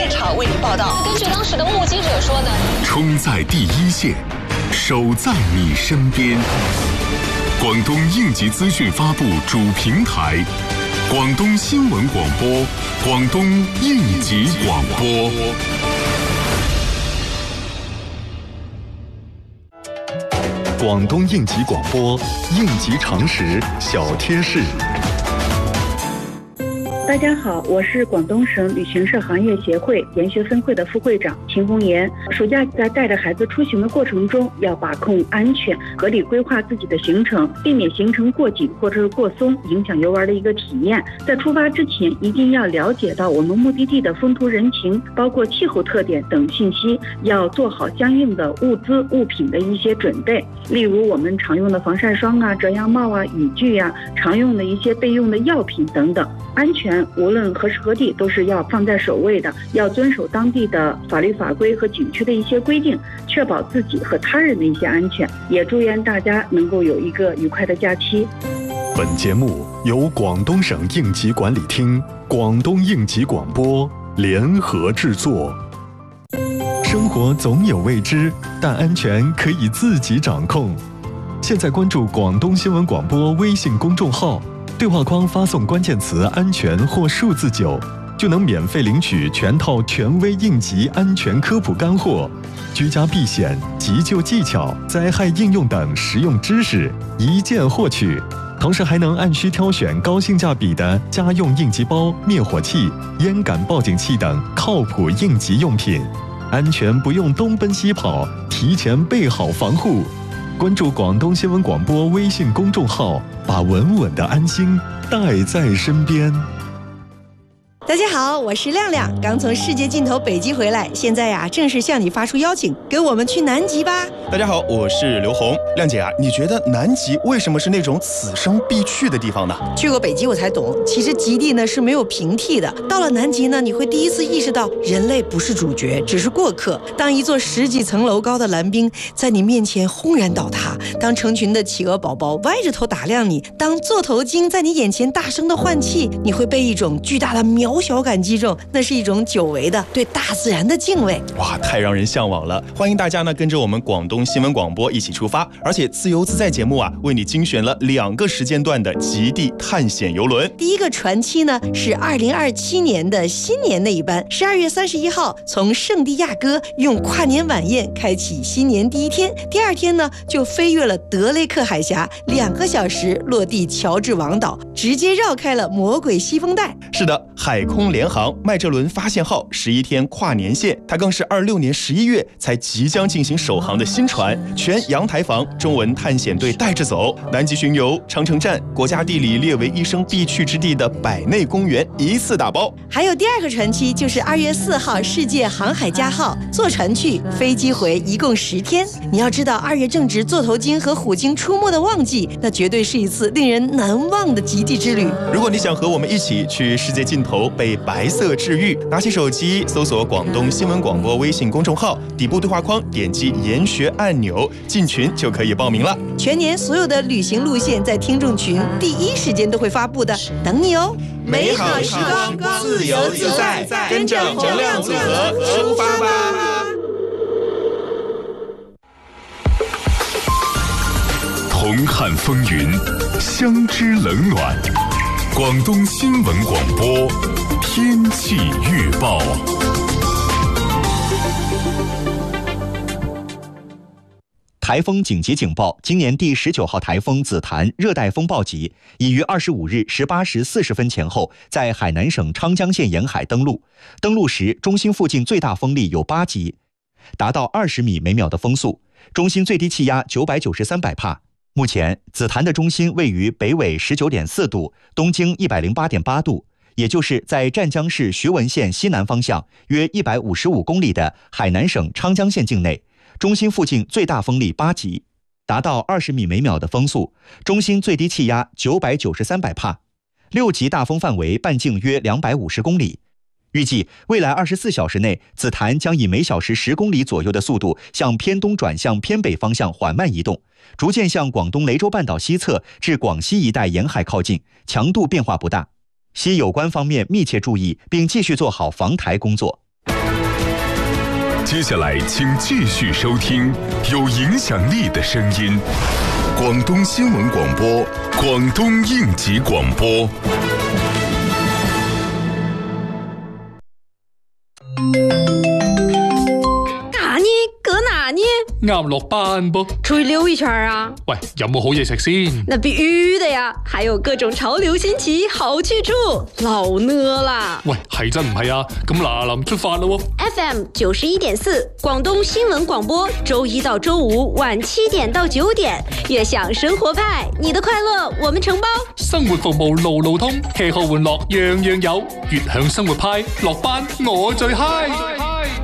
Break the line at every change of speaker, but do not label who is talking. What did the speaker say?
现场为您报道。
根据当时的目击者说呢，
冲在第一线，守在你身边。广东应急资讯发布主平台，广东新闻广播，广东应急广播。
广东应急广播，应急常识小贴士。
大家好，我是广东省旅行社行业协会研学分会的副会长秦红岩。暑假在带着孩子出行的过程中，要把控安全，合理规划自己的行程，避免行程过紧或者是过松，影响游玩的一个体验。在出发之前，一定要了解到我们目的地的风土人情，包括气候特点等信息，要做好相应的物资物品的一些准备，例如我们常用的防晒霜啊、遮阳帽啊、雨具啊，常用的一些备用的药品等等。安全无论何时何地都是要放在首位的，要遵守当地的法律法规和景区的一些规定，确保自己和他人的一些安全，也祝愿大家能够有一个愉快的假期。
本节目由广东省应急管理厅、广东应急广播联合制作。生活总有未知，但安全可以自己掌控。现在关注广东新闻广播微信公众号，对话框发送关键词“安全”或数字9，就能免费领取全套权威应急安全科普干货、居家避险、急救技巧、灾害应用等实用知识，一键获取。同时还能按需挑选高性价比的家用应急包、灭火器、烟感报警器等靠谱应急用品，安全不用东奔西跑，提前备好防护。关注广东新闻广播微信公众号，把稳稳的安心带在身边。
大家好，我是亮亮，刚从世界尽头北极回来，现在呀正式向你发出邀请，跟我们去南极吧。
大家好，我是刘红。亮姐啊，你觉得南极为什么是那种此生必去的地方呢？
去过北极我才懂，其实极地呢是没有平替的。到了南极呢，你会第一次意识到人类不是主角，只是过客。当一座10几层楼高的蓝冰在你面前轰然倒塌，当成群的企鹅宝宝歪着头打量你，当座头鲸在你眼前大声的换气，你会被一种巨大的渺小感击中，那是一种久违的对大自然的敬畏。
哇，太让人向往了！欢迎大家呢跟着我们广东新闻广播一起出发，而且自由自在节目啊为你精选了2个时间段的极地探险游轮。
第一个船期呢是2027年的新年那一班，12月31号从圣地亚哥用跨年晚宴开启新年第一天，第2天呢就飞越了德雷克海峡，2个小时落地乔治王岛，直接绕开了魔鬼西风带。
是的，海空联航麦哲伦发现号11天跨年线，它更是26年11月才即将进行首航的新船，全阳台房中文探险队带着走，南极巡游、长城站、国家地理列为一生必去之地的百内公园一次打包。
还有第2个船期就是2月4号世界航海家号，坐船去，飞机回，一共10天。你要知道2月正值座头鲸和虎鲸出没的旺季，那绝对是一次令人难忘的极地之旅。
如果你想和我们一起去世界尽头被白色治愈，拿起手机搜索广东新闻广播微信公众号，底部对话框点击研学按钮进群就可以报名了。
全年所有的旅行路线在听众群第一时间都会发布的，等你哦。
美好时光，自由自在，跟着洪亮组合出发吧。
同看风云，相知冷暖。广东新闻广播天气预报。
台风紧急警报，今年第19号台风紫檀热带风暴级，已于25日18时40分前后在海南省昌江县沿海登陆。登陆时，中心附近最大风力有8级，达到20米每秒的风速，中心最低气压993百帕。目前，紫檀的中心位于北纬19.4度，东经108.8度，也就是在湛江市徐闻县西南方向约155公里的海南省昌江县境内。中心附近最大风力8级，达到20米每秒的风速，中心最低气压993百帕，6级大风范围半径约250公里。预计未来24小时内，紫檀将以每小时10公里左右的速度向偏东转向偏北方向缓慢移动，逐渐向广东雷州半岛西侧至广西一带沿海靠近，强度变化不大。需有关方面密切注意，并继续做好防台工作。
接下来，请继续收听有影响力的声音——广东新闻广播、广东应急广播。
啱落班噃，
出去溜一圈啊！
喂，有冇好嘢食先？
那必须的呀，还有各种潮流新奇好去处，老呢啦！
喂，係真唔係啊？咁嗱臨出發咯
！FM 91.4，廣東新聞廣播，周一到周五晚7點到9點，悅享生活派，你的快樂我們承包。
生活服務路路通，吃喝玩樂樣樣有，悅享生活派，落班我最嗨。